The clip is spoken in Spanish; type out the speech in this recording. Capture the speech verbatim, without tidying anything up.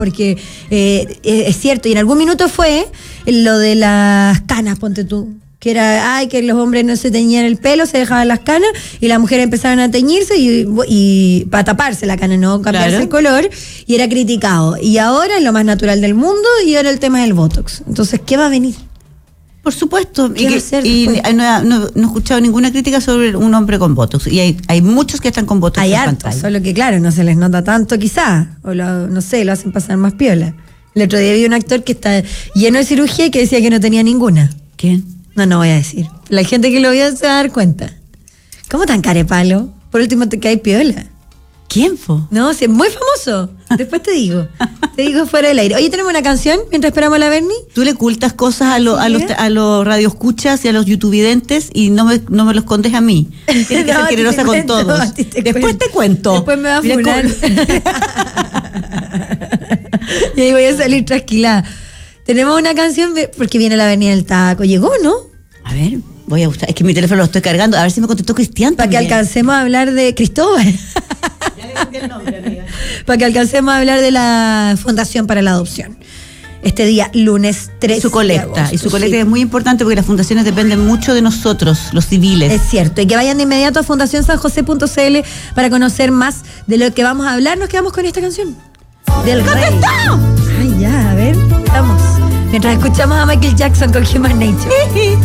Porque eh, es cierto, y en algún minuto fue lo de las canas, ponte tú. Que era, ay, que los hombres no se teñían el pelo, se dejaban las canas, y las mujeres empezaron a teñirse y, y para taparse la cana, no cambiarse Claro. el color, y era criticado. Y ahora es lo más natural del mundo, y ahora el tema del Botox. Entonces, ¿qué va a venir? Por supuesto, ¿Qué y, va a que- hacer y después? no, no- no he escuchado ninguna crítica sobre un hombre con Botox. Y hay, hay muchos que están con Botox Hay en hartos, pantalla. solo que claro, no se les nota tanto quizás, o lo, no sé, lo hacen pasar más piola. El otro día vi un actor que está lleno de cirugía y que decía que no tenía ninguna. ¿Quién? No, no voy a decir. La gente que lo vio se va a dar cuenta. ¿Cómo tan carepalo? Por último te cae piola. ¿Quién fue? No, sí, es muy famoso. Después te digo. Te digo fuera del aire. Oye, tenemos una canción mientras esperamos a la Berni. Tú le ocultas cosas a, lo- a los ¿Sí? a los radioescuchas y a los youtuvidentes y no me, no me los contes a mí. Tienes que No, ser a ti te generosa con cuento, todos. a ti te Después cuento. te cuento. Después me va a Mira funar. cómo- Y ahí voy a salir trasquilada. Tenemos una canción de- porque viene la Avenida del Taco. Llegó, ¿no? A ver, voy a buscar. Es que mi teléfono lo estoy cargando. A ver si me contestó Cristian. Para que también. alcancemos a hablar de Cristóbal. Ya le cambié el nombre, amiga. Para que alcancemos a hablar de la Fundación para la Adopción. Este día, lunes tres Su de colecta. agosto, Y su colecta sí. es muy importante porque las fundaciones dependen mucho de nosotros, los civiles. Es cierto, y que vayan de inmediato a fundación san josé punto c l para conocer más de lo que vamos a hablar. Nos quedamos con esta canción. Del Rey. Ay, ya, a ver, estamos. Mientras escuchamos a Michael Jackson con Human Nature.